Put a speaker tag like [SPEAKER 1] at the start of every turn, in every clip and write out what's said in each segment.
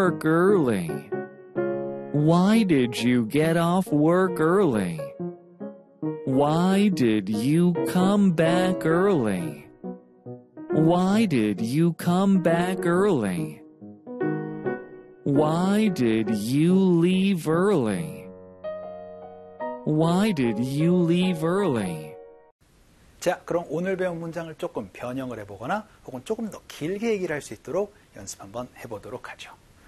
[SPEAKER 1] work early? Why did you get off work early? Why did you come back early? Why did you come back early? Why did you leave early? Why did you leave early?
[SPEAKER 2] 자, 그럼 오늘 배운 문장을 조금 변형을 해보거나 혹은 조금 더 길게 얘기를 할 수 있도록 연습 한번 해보도록 하죠.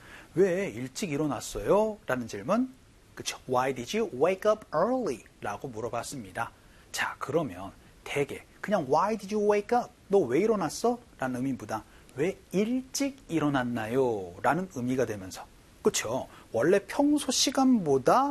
[SPEAKER 2] 왜 일찍 일어났어요? 라는 질문. 그쵸? Why did you wake up early? 라고 물어봤습니다. 자, 그러면 대개 그냥 Why did you wake up? 너 왜 일어났어? 라는 의미보다 왜 일찍 일어났나요? 라는 의미가 되면서 그쵸? 원래 평소 시간보다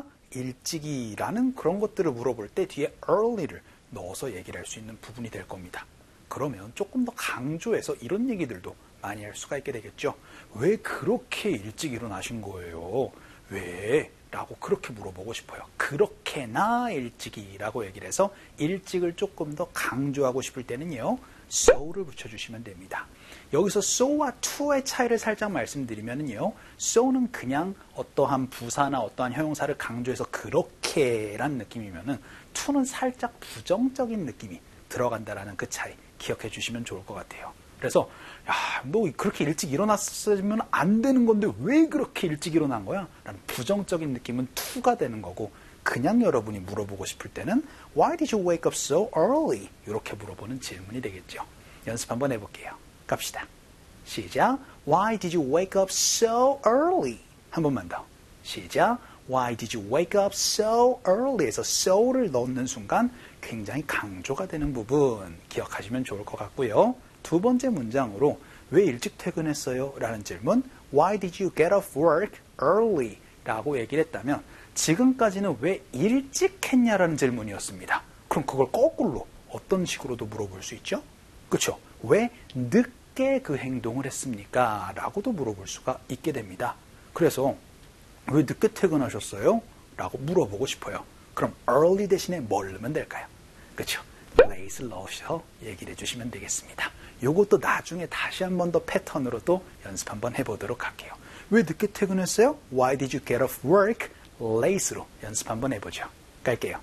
[SPEAKER 2] 일찍이라는 그런 것들을 물어볼 때 뒤에 early를 넣어서 얘기를 할 수 있는 부분이 될 겁니다. 그러면 조금 더 강조해서 이런 얘기들도 많이 할 수가 있게 되겠죠. 왜 그렇게 일찍 일어나신 거예요? 왜? 라고 그렇게 물어보고 싶어요. 그렇게나 일찍이라고 얘기를 해서 일찍을 조금 더 강조하고 싶을 때는요. so를 붙여주시면 됩니다. 여기서 so와 to의 차이를 살짝 말씀드리면요. so는 그냥 어떠한 부사나 어떠한 형용사를 강조해서 그렇게란 느낌이면은 to는 살짝 부정적인 느낌이 들어간다라는 그 차이 기억해 주시면 좋을 것 같아요. 그래서 야, 너 그렇게 일찍 일어났으면 안 되는 건데 왜 그렇게 일찍 일어난 거야? 라는 부정적인 느낌은 to가 되는 거고 그냥 여러분이 물어보고 싶을 때는 Why did you wake up so early? 이렇게 물어보는 질문이 되겠죠. 연습 한번 해볼게요. 갑시다. 시작. Why did you wake up so early? 한 번만 더. 시작. Why did you wake up so early? 에서 so를 넣는 순간 굉장히 강조가 되는 부분 기억하시면 좋을 것 같고요. 두 번째 문장으로 왜 일찍 퇴근했어요? 라는 질문 Why did you get off work early? 라고 얘기를 했다면 지금까지는 왜 일찍 했냐라는 질문이었습니다. 그럼 그걸 거꾸로 어떤 식으로도 물어볼 수 있죠? 그렇죠? 왜 늦게 그 행동을 했습니까? 라고도 물어볼 수가 있게 됩니다. 그래서 왜 늦게 퇴근하셨어요? 라고 물어보고 싶어요. 그럼 early 대신에 뭘 넣으면 될까요? 그렇죠? late를 넣으셔서 얘기를 해주시면 되겠습니다. 이것도 나중에 다시 한 번 더 패턴으로 또 연습 한번 해보도록 할게요. 왜 늦게 퇴근했어요? Why did you get off work late로 연습 한번 해보죠. 갈게요.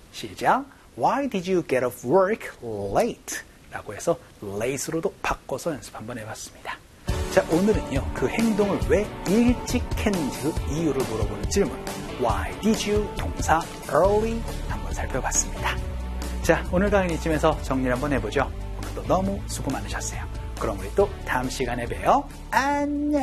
[SPEAKER 2] 시작. Why did you get off work late? 라고 해서 late로도 바꿔서 연습 한번 해봤습니다. 자, 오늘은요. 그 행동을 왜 일찍 했는지 그 이유를 물어보는 질문 Why did you 동사 early 한번 살펴봤습니다. 자, 오늘 강의는 이쯤에서 정리를 한번 해보죠. 오늘도 너무 수고 많으셨어요. 그럼 우리 또 다음 시간에 봬요. 안녕.